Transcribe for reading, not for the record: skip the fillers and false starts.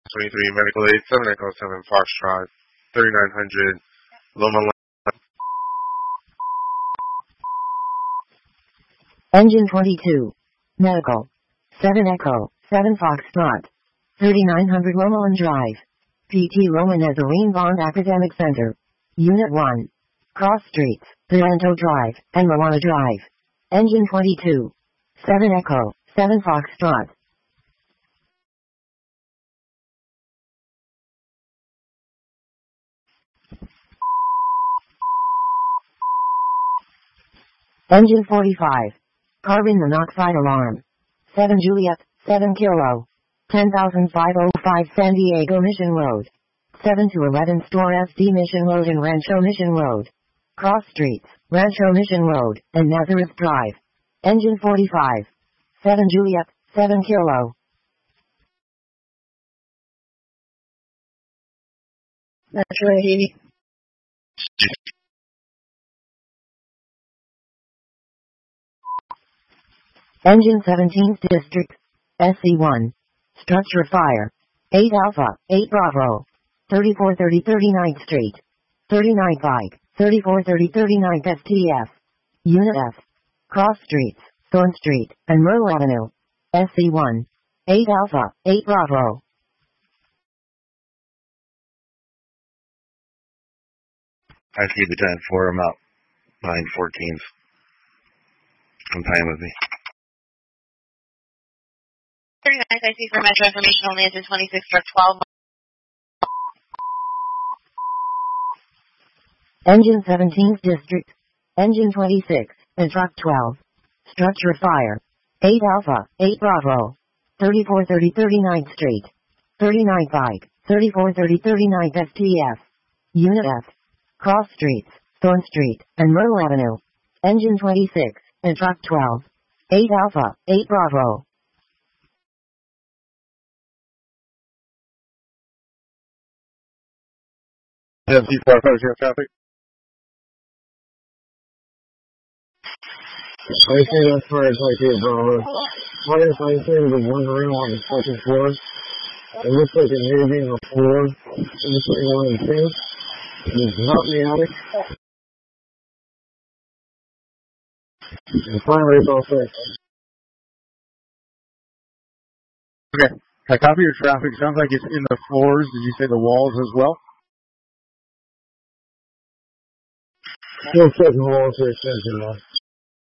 23, Medical Aid, 7 Echo 7, Foxtrot, 3900, Loma Line. Engine 22. Medical. 7 Echo, 7 Foxtrot. 3900 Lomelin Drive. PT Loma Nazarene Bond Academic Center. Unit 1. Cross Streets, Taranto Drive, and Moana Drive. Engine 22. 7 Echo, 7 Foxtrot. Engine 45. Carbon monoxide alarm. 7 Juliet, 7 Kilo. 10,505 San Diego Mission Road. 7 to 11 Store SD Mission Road and Rancho Mission Road. Cross Streets, Rancho Mission Road, and Nazareth Drive. Engine 45. 7 Juliet, 7 Kilo. That's right. Engine 17th District. SC1. Structure fire. 8 Alpha, 8 Bravo. 3430 39th Street. 39 Pike, 3430 39th STF. Unit F. Cross Streets, Thorn Street, and Myrtle Avenue. SC1. 8 Alpha, 8 Bravo. I see the 10-4, I'm out. 914s. Come time with me. 39th, I see for Metro information only engine 26 for 12. Engine 17th District. Engine 26, and Truck 12. Structure fire. 8 Alpha, 8 Bravo. 3430 39th Street. 39 Pike, 3430 39th STF. Unit F. Cross Streets, Thorn Street, and Myrtle Avenue. Engine 26, and Truck 12. 8 Alpha, 8 Bravo. Yeah, C4, traffic. I see that's where it's like it, bro. What if I say the one room on the second floor? It looks like it may be on the floor. It looks like one of the things. It's not in the attic. And finally, it's all fixed. Okay. I copy your traffic. Sounds like it's in the floors. Did you say the walls as well? Still checking walls for extension, though.